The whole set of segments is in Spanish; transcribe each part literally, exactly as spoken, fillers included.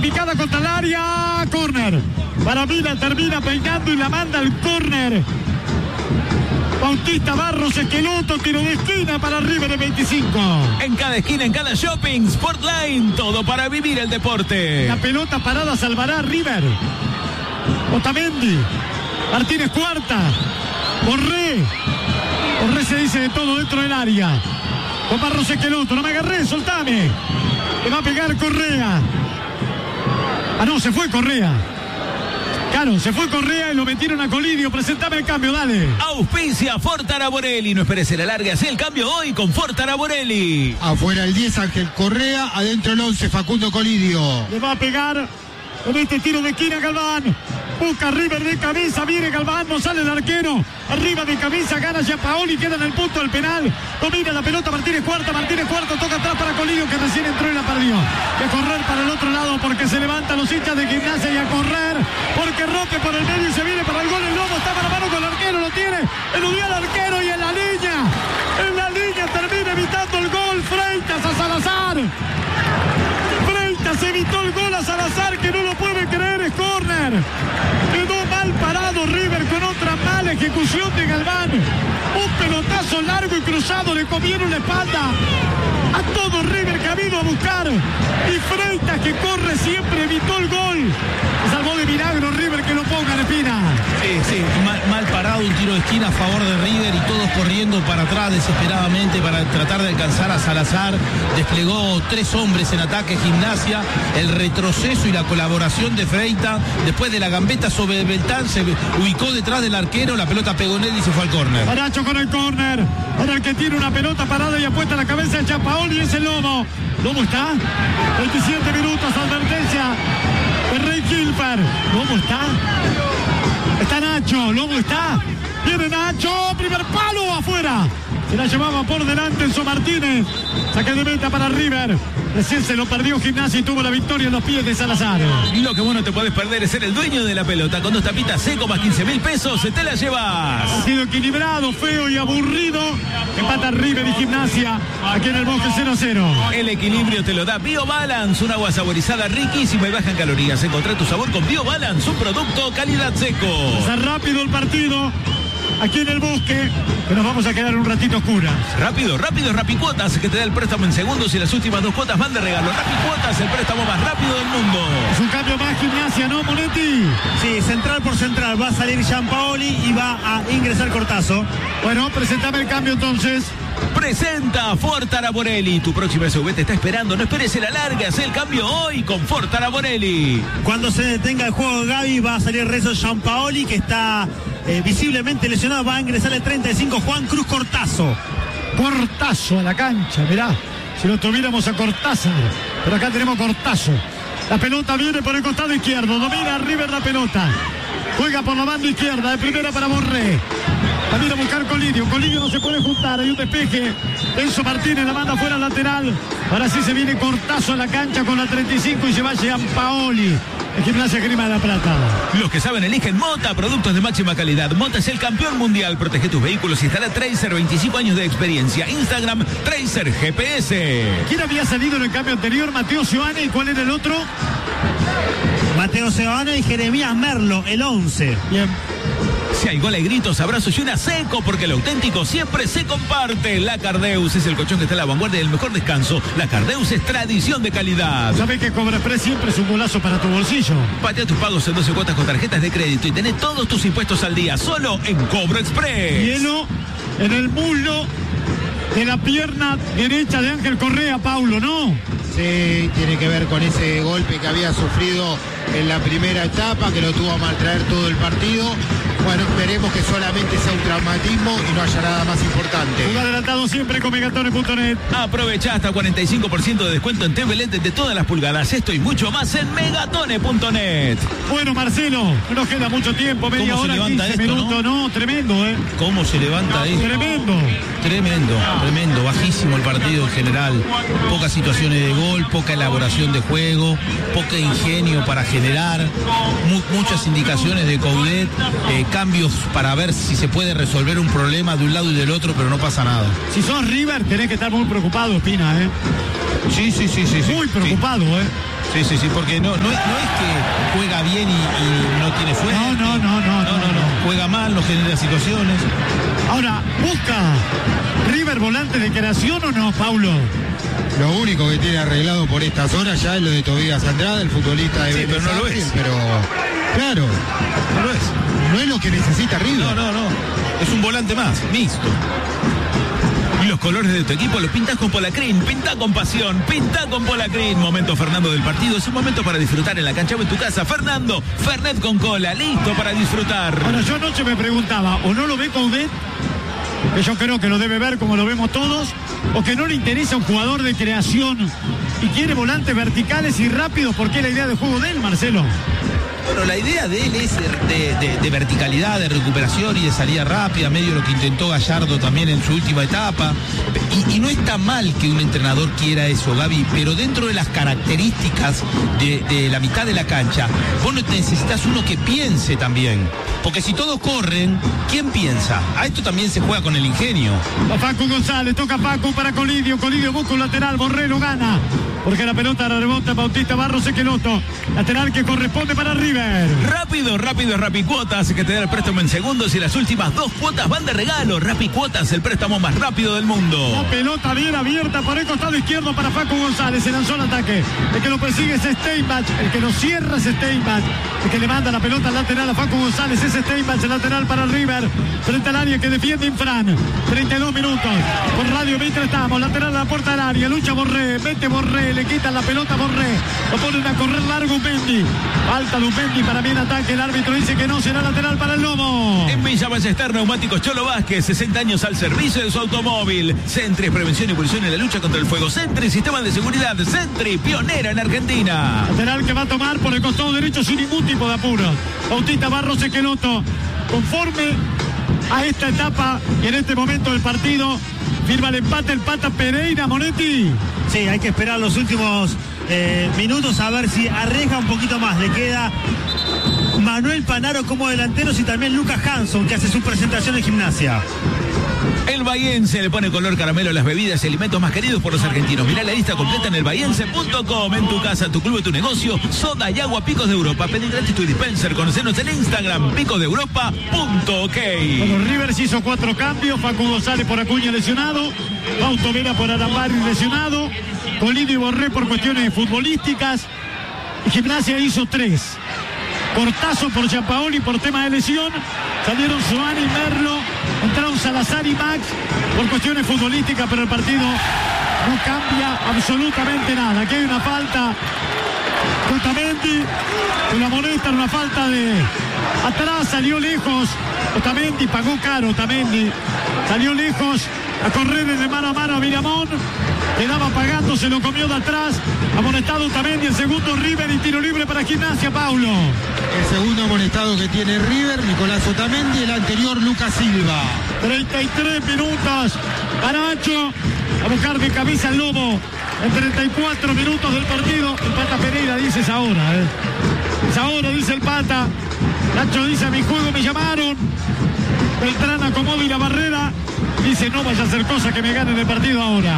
picada contra el área. Córner. Para Mina, termina peinando y la manda al córner. Bautista Barros Esqueloto, tiro de esquina para River en veinticinco. En cada esquina, en cada shopping, Sportline, todo para vivir el deporte. La pelota parada salvará a River. Otamendi, Martínez Cuarta, Borré. Borré se dice de todo dentro del área. Con Barros Esqueloto, no me agarré, soltame. Le va a pegar Correa. Ah, no, se fue Correa. Claro, se fue Correa y lo metieron a Colidio. Presentame el cambio, dale. Auspicia Ford Araborelli. No esperes el alargue, así el cambio hoy con Ford Araborelli. Afuera el diez, Ángel Correa. Adentro el once, Facundo Colidio. Le va a pegar en este tiro de esquina Galván. Busca River de cabeza, viene Galván, no sale el arquero. Arriba de cabeza, gana Giampaoli, queda en el punto del penal. Domina la pelota Martínez Cuarta, Martínez Cuarta toca atrás para Colidio, que recién entró y la perdió. Y a correr para el otro lado porque se levantan los hinchas de Gimnasia y a correr porque rompe por el medio y se viene para el gol. El Lobo está para mano con el arquero, lo tiene. Eludió al arquero y en la línea. En la línea termina evitando el gol. Freitas a Salazar. Se evitó el gol a Salazar, que no lo puede creer, es córner. Quedó mal parado River con otra mala ejecución de Galván. Un pelotazo largo y cruzado, le comieron la espalda a todo River que ha ido a buscar. Y Freitas, que corre siempre, evitó el gol. Salvó de milagro River, que lo ponga de Espina. Sí, sí, mal, mal parado, un tiro de esquina a favor de River y todos corriendo para atrás desesperadamente para tratar de alcanzar a Salazar. Desplegó tres hombres en ataque Gimnasia. El retroceso y la colaboración de Freitas. Después de la gambeta sobre Beltrán, se ubicó detrás del arquero, la pelota pegó en él y se fue al córner. Aracho con el córner. Ahora el que tiene una pelota parada y apuesta la cabeza de Giampaoli es el Lobo. ¿Lobo está? veintisiete minutos, advertencia de Rey Kilper. ¿Lobo está? Está Nacho, Lobo está. Viene Nacho, primer palo afuera. Se la llevaba por delante Enzo Martínez. Saque de meta para River. Recién se lo perdió Gimnasia y tuvo la victoria en los pies de Salazar. Lo que vos no te podés perder es ser el dueño de la pelota. Con dos tapitas seco más quince mil pesos, te la llevas. Ha sido equilibrado, feo y aburrido. Empata River y Gimnasia aquí en el Bosque cero cero. El equilibrio te lo da BioBalance, un agua saborizada riquísima y baja en calorías. Encontrá tu sabor con BioBalance, un producto calidad seco. Está rápido el partido. Aquí en el Bosque, que nos vamos a quedar un ratito oscuras. Rápido, rápido, Rapicuotas, que te da el préstamo en segundos y las últimas dos cuotas van de regalo. Rapicuotas, el préstamo más rápido del mundo. Es un cambio más Gimnasia, ¿no, Monetti? Sí, central por central. Va a salir Giampaoli y va a ingresar Cortazo. Bueno, presentame el cambio entonces. Presenta Ford Araborelli. Tu próxima S U V te está esperando. No esperes el alargue. Haz el cambio hoy con Ford Araborelli. Cuando se detenga el juego de Gaby, va a salir Renzo Giampaoli, que está eh, visiblemente lesionado. Va a ingresar el treinta y cinco Juan Cruz Cortazo. Cortazo a la cancha, mirá. Si lo tuviéramos a Cortázar. Pero acá tenemos Cortazo. La pelota viene por el costado izquierdo. Domina River la pelota. Juega por la banda izquierda. De primera para Borré. Va a ir a buscar Colidio. Colidio no se puede juntar. Hay un despeje. Enzo Martínez la manda fuera lateral. Ahora sí se viene Cortazo a la cancha con la treinta y cinco y se va Giampaoli. El Gimnasia Grima de la Plata. Los que saben eligen Mota, productos de máxima calidad. Mota es el campeón mundial. Protege tus vehículos y instala Tracer, veinticinco años de experiencia. Instagram, Tracer G P S. ¿Quién había salido en el cambio anterior? Mateo Seoane. ¿Y cuál era el otro? Mateo Seoane y Jeremías Merlo, el once. Bien. Si hay gol, hay gritos, abrazos y una seco, porque lo auténtico siempre se comparte. La Cardeus es el colchón que está a la vanguardia del mejor descanso. La Cardeus es tradición de calidad. ¿Sabés que Cobrexpress siempre es un golazo para tu bolsillo? Patea tus pagos en doce cuotas con tarjetas de crédito y tenés todos tus impuestos al día, solo en Cobro Express. Hielo en el muslo de la pierna derecha de Ángel Correa, Paulo, ¿no? Sí, tiene que ver con ese golpe que había sufrido en la primera etapa, que lo tuvo a maltraer todo el partido. Bueno, esperemos que solamente sea un traumatismo y no haya nada más importante. Un adelantado siempre con Megatone punto net. Aprovecha hasta cuarenta y cinco por ciento de descuento en T V L E D de todas las pulgadas. Esto y mucho más en Megatone punto net. Bueno, Marcelo, no nos queda mucho tiempo, media hora, quince esto, minutos, ¿no? ¿no? Tremendo, ¿eh? ¿Cómo se levanta esto? Tremendo. Tremendo, tremendo, bajísimo el partido en general. Pocas situaciones de gol, poca elaboración de juego, poca ingenio para generar, mu muchas indicaciones de Coudet, eh, cambios para ver si se puede resolver un problema de un lado y del otro, pero no pasa nada. Si sos River, tenés que estar muy preocupado, Espina, ¿eh? Sí, sí, sí, sí. sí. Muy preocupado, ¿eh? Sí, sí, sí, porque no, no, no es que juega bien y, y no tiene suerte. No, no, no, no, no, no, no. Juega mal, no genera situaciones. Ahora, busca River volante de creación o no, Paulo. Lo único que tiene arreglado por esta zona ya es lo de Tobías Andrade, el futbolista de Sí, Vélez pero no lo Sarsfield, es. Pero, claro, No lo es. no es lo que necesita River. No, no, no. Es un volante más, mixto. Y los colores de tu equipo los pintas con Polacrin, pinta con pasión, pinta con Polacrin. Momento Fernando del partido, es un momento para disfrutar en la cancha o en tu casa. Fernando, Fernet con cola, listo para disfrutar. Ahora, yo anoche me preguntaba, ¿o no lo ve Coudet? Que yo creo que lo debe ver como lo vemos todos, o que no le interesa un jugador de creación y quiere volantes verticales y rápidos, porque es la idea de juego de él, Marcelo. Bueno, la idea de él es de, de, de verticalidad, de recuperación y de salida rápida, medio lo que intentó Gallardo también en su última etapa. Y, y no está mal que un entrenador quiera eso, Gaby, pero dentro de las características de, de la mitad de la cancha, vos necesitas uno que piense también. Porque si todos corren, ¿quién piensa? A esto también se juega con el ingenio. A Paco González, toca Paco para Colidio, Colidio busca un lateral, Borrero gana, porque la pelota rebota Bautista Barros Equeloto, lateral que corresponde para River. Rápido, rápido, Rapicuotas, que te da el préstamo en segundos y las últimas dos cuotas van de regalo. Rapicuotas, el préstamo más rápido del mundo. La pelota bien abierta por el costado izquierdo para Paco González, se lanzó el ataque. El que lo persigue es Steinbach, el que lo cierra es Steinbach, el que le manda la pelota al lateral a Paco González es Steinbach, el lateral para River, frente al área que defiende Infran. treinta y dos minutos, por Radio Mitre estamos, lateral a la puerta del área, lucha Borré, mete Borré, le quitan la pelota a Borré, lo ponen a correr largo Mendy, falta Lupendi para bien ataque, el árbitro dice que no, será lateral para el Lobo. En Villa Ballester, Neumáticos Cholo Vázquez, sesenta años al servicio de su automóvil. Sentry, prevención y evolución en la lucha contra el fuego. Sentry, sistema de seguridad. Sentry, pionera en Argentina. Lateral que va a tomar por el costado derecho sin ningún tipo de apuro. Bautista Barros Equeloto, conforme a esta etapa y en este momento del partido, firma el empate el Pata Pereira, Monetti. Sí, hay que esperar los últimos eh, minutos a ver si arriesga un poquito más. Le queda Manuel Panaro como delanteros y también Lucas Hanson, que hace su presentación en Gimnasia. El Bahiense le pone color caramelo a las bebidas y alimentos más queridos por los argentinos. Mirá la lista completa en el bahiense punto com. En tu casa, tu club, tu negocio, soda y agua Picos de Europa. Pedí gratis tu dispenser. Conocenos en Instagram, picos de europa punto ok. Bueno, Rivers hizo cuatro cambios. Facu González por Acuña lesionado. Bauto Vera por Arambari lesionado. Colidio y Borré por cuestiones futbolísticas. Y Gimnasia hizo tres. Cortazo por Giampaoli por tema de lesión. Salieron Soani y Merlo. Entraron Salazar y Max por cuestiones futbolísticas, pero el partido no cambia absolutamente nada. Aquí hay una falta con Otamendi, con la moneta, una falta de atrás, salió lejos. Otamendi pagó caro, Otamendi. Salió lejos a correr desde mano a mano a Miramón. Quedaba pagando, se lo comió de atrás. Amonestado Otamendi, el segundo River y tiro libre para Gimnasia, Paulo. El segundo amonestado que tiene River, Nicolás Otamendi, el anterior Lucas Silva. treinta y tres minutos. Caracho a buscar de camisa el Lobo. En treinta y cuatro minutos del partido. El Pata Pereira dice es ahora. ¿eh? Es ahora, dice el Pata. Nacho dice a mi juego me llamaron. Beltrán acomoda y la barrera. Dice no vaya a hacer cosa que me ganen el partido ahora.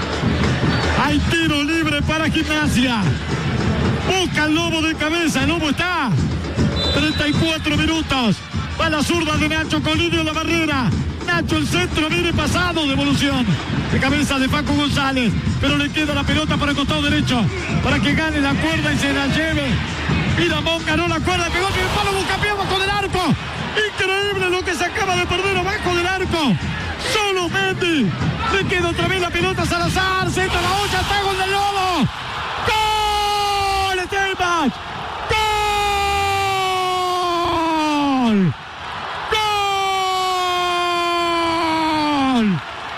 Hay tiro libre para Gimnasia. Busca el Lobo de cabeza. El Lobo está. treinta y cuatro minutos. Va la zurda de Nacho Colidio en la barrera. Nacho el centro viene pasado. Devolución de cabeza de Paco González. Pero le queda la pelota para el costado derecho. Para que gane la cuerda y se la lleve. Miramón ganó la cuerda. Pegó el palo. Busca pie abajo del arco. Increíble lo que se acaba de perder abajo del arco. Solo Mendy. Le queda otra vez la pelota a Salazar. Centra la olla. Está gol del Lobo. ¡Gol! Steinbach. ¡Gol! ¡Gol!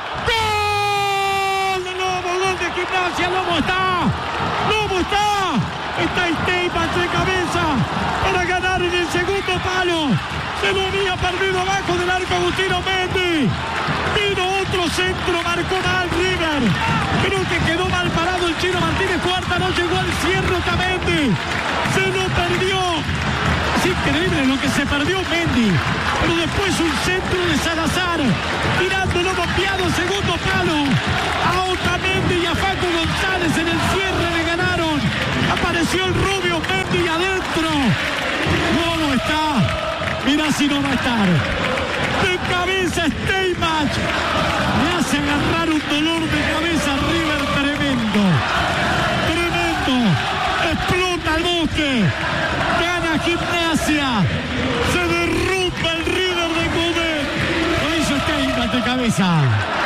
¡Gol del Lobo! ¡Gol de Gimnasia! ¡Lobo está! ¡Lobo está! Está Steinbach de cabeza para ganar en el segundo palo. Se lo había perdido abajo del arco Agustino Mendy. Vino otro centro, marcó mal River. Creo que quedó mal parado el Chino Martínez. Cuarta, no llegó al cierre Otamendi. Se lo perdió. Si Increíble lo que se perdió Mendy. Pero después un centro de Salazar. Tirándolo copiado, segundo palo. A Otamendi y a Facu González en el cierre le ganaron. Apareció el rubio Mendy adentro. No, no está. Mirá si no va a estar. De cabeza Steinbach. Le hace agarrar un dolor de cabeza a River tremendo. Tremendo. Explota el bosque. Gana Gimnasia. Se derrumba el River de Coudet. Lo hizo Steinbach de cabeza.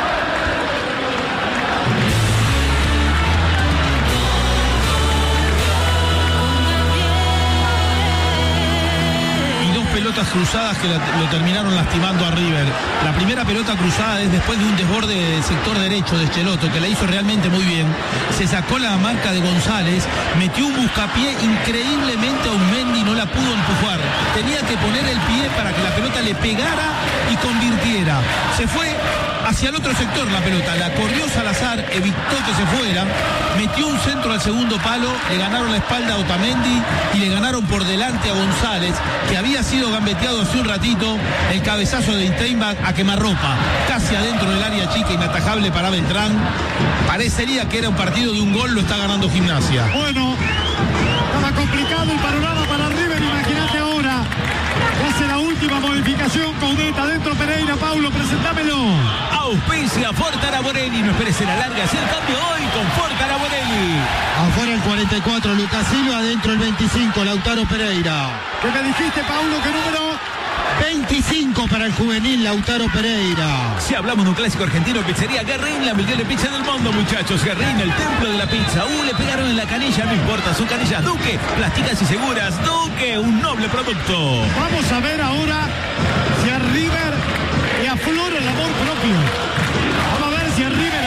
Pelotas cruzadas que la, lo terminaron lastimando a River. La primera pelota cruzada es después de un desborde del sector derecho de Schelotto, que la hizo realmente muy bien. Se sacó la marca de González, metió un buscapié increíblemente a un Mendy, no la pudo empujar. Tenía que poner el pie para que la pelota le pegara y convirtiera. Se fue hacia el otro sector la pelota, la corrió Salazar, evitó que se fuera, metió un centro al segundo palo, le ganaron la espalda a Otamendi y le ganaron por delante a González, que había sido gambeteado hace un ratito. El cabezazo de Steinbach a quemarropa, casi adentro del área chica, inatajable para Beltrán. Parecería que era un partido de un gol, lo está ganando Gimnasia. Bueno, estaba complicado el panorama para River, imagínate ahora. Hace la última modificación, Coudet adentro Pereira. Paulo, presentámelo. Auspicia Fortara Borelli. No esperes en la larga, hacer cambio hoy con Fortara Borelli. Afuera el cuarenta y cuatro, Lucas Silva. Adentro el veinticinco, Lautaro Pereira. ¿Qué me dijiste, Paulo? ¿Qué número? veinticinco para el juvenil Lautaro Pereira. Si hablamos de un clásico argentino, pizzería Guerrín, la mejor pizza del mundo, muchachos. Guerrín, el templo de la pizza. Uh, le pegaron en la canilla, no importa, son canillas Duque, plásticas y seguras. Duque, un noble producto. Vamos a ver ahora si a River le aflora el amor propio. Vamos a ver si a River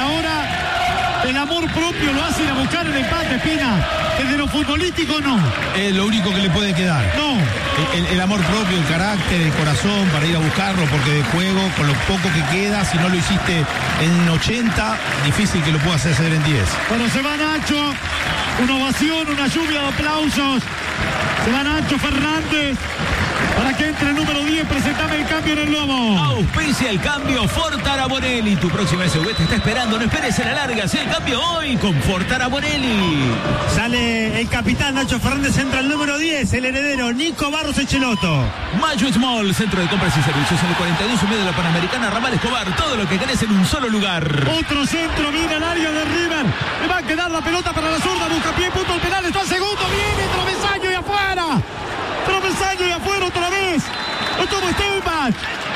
ahora el amor propio lo hace ir a buscar el empate, Espina. Desde lo futbolístico no. Es lo único que le puede quedar. No. El, el amor propio, el carácter, el corazón para ir a buscarlo, porque de juego, con lo poco que queda, si no lo hiciste en ochenta, difícil que lo puedas hacer en diez. Bueno, se va Nacho, una ovación, una lluvia de aplausos. Se va Nacho Fernández para que entre el número diez. Presentame el cambio en el lomo. Auspicia el cambio Fortara Borelli. Tu próxima S U V te está esperando. No esperes en la larga. Haz el cambio hoy con Fortara Borelli. Sale el capitán Nacho Fernández, entra el número diez, el heredero Nico Barros Schelotto. Mayo Small, centro de compras y servicios en el cuarenta y dos, medio de la Panamericana, Ramal Escobar. Todo lo que querés en un solo lugar. Otro centro, viene al área de River. Le va a quedar la pelota para la zurda. Busca pie, punto al penal. Está el segundo. Viene, travesaño y afuera. Travesaño y afuera otra vez. Lo tuvo Steinbach.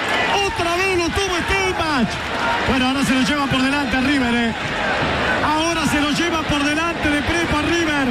Otra vez lo tuvo Steinbach. Bueno, ahora se lo lleva por delante a River, eh. Ahora se lo lleva por delante de Prepo a River.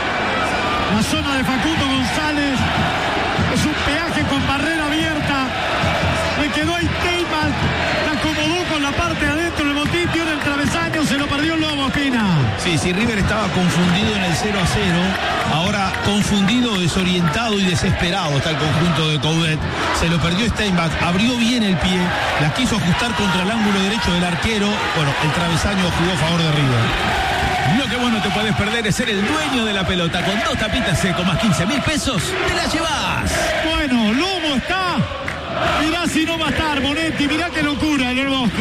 La zona de Facundo González. Es un peaje con barrera abierta. Le quedó ahí Steinbach. La acomodó con la parte de adentro del botín. Dio en el travesaño. Se lo perdió el Lobo, Espina. Sí, si River estaba confundido en el cero a cero, ahora confundido, desorientado y desesperado está el conjunto de Coudet. Se lo perdió Steinbach, abrió bien el pie, la quiso ajustar contra el ángulo derecho del arquero. Bueno, el travesaño jugó a favor de River. Lo que vos no te podés perder es ser el dueño de la pelota. Con dos tapitas seco más quince mil pesos, te la llevas. Bueno, Lobo está. Mirá si no va a estar Bonetti, mirá qué locura en el bosque.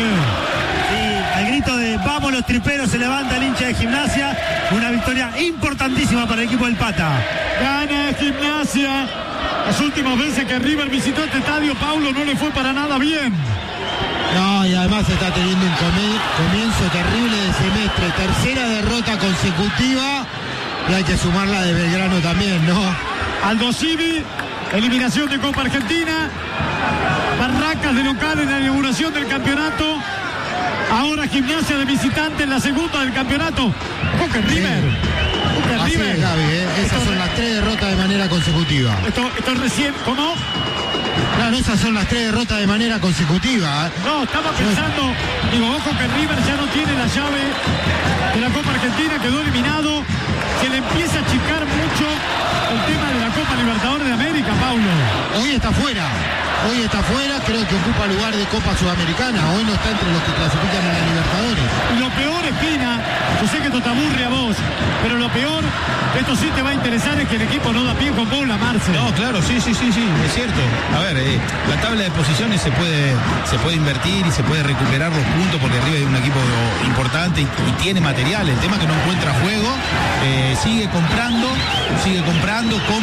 Sí, al grito de vamos los triperos se levanta el hincha de Gimnasia. Una victoria importantísima para el equipo del Pata. Gana Gimnasia. Las últimas veces que River visitó este estadio, Paulo, no le fue para nada bien. No, y además está teniendo un comienzo terrible de semestre. Tercera derrota consecutiva. Y hay que sumar la de Belgrano también, ¿no? Aldo Civi, eliminación de Copa Argentina. Barracas de local en la inauguración del campeonato. Ahora Gimnasia de visitante en la segunda del campeonato. Coca River. Coca Así River. es, Gaby, ¿eh? Esas esto, son las tres derrotas de manera consecutiva. Esto, esto es recién, ¿cómo? Claro, esas son las tres derrotas de manera consecutiva. ¿eh? No, estaba pensando, digo, ojo que River ya no tiene la llave de la Copa Argentina, quedó eliminado. Se le empieza a achicar mucho el tema de la Copa Libertadores de América, Paulo. Hoy está fuera. Hoy está fuera, creo que ocupa lugar de Copa Sudamericana. Hoy no está entre los que clasifican a la Libertadores. Lo peor, Espina, yo sé que esto te aburre a vos, pero lo peor, esto sí te va a interesar, es que el equipo no da pie con bola, Marce. No, claro, sí, sí, sí, sí, es cierto. A ver, eh, la tabla de posiciones se puede, se puede invertir y se puede recuperar los puntos porque arriba hay un equipo importante y, y tiene material. El tema es que no encuentra juego, eh, sigue comprando, sigue comprando, compra